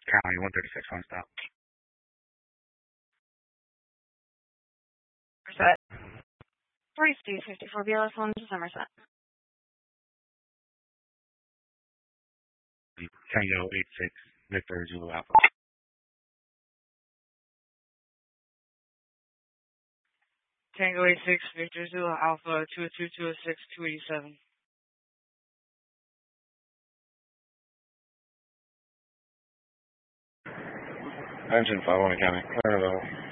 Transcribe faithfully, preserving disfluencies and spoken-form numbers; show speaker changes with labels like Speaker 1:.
Speaker 1: County one thirty-six on stop.
Speaker 2: Set. forty-two fifty-four B L S one to Somerset.
Speaker 1: Tango eight six Victor Zulu Alpha.
Speaker 3: Tango eight six Victor Zulu Alpha two oh two, two oh six, two eighty-seven.
Speaker 1: Engine five one County. Clear level.